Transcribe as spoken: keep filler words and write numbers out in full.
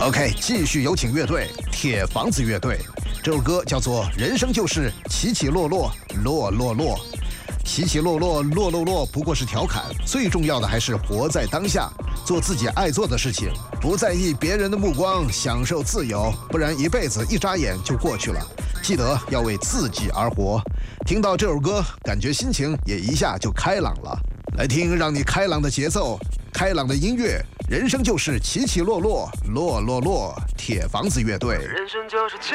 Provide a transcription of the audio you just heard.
OK， 继续有请乐队铁房子乐队。这首歌叫做《人生就是起起落落，落落落》。起起落落，落落落，不过是调侃。最重要的还是活在当下，做自己爱做的事情，不在意别人的目光，享受自由。不然一辈子一眨眼就过去了。记得要为自己而活。听到这首歌，感觉心情也一下就开朗了。来听让你开朗的节奏，开朗的音乐。人生就是起起落落，落落落。铁房子乐队。 人生就是